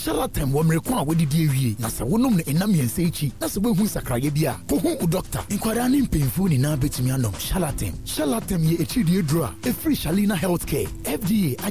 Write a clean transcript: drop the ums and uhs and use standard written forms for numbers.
Charlatan wo mreko a wodidi ewie na se wonom ne enam yense echi na se wehu sakraye bia kohu u doctor inkwara ne mpemfu ni na betimi anom Charlatan ye echi die dro a free Shalina Healthcare FDA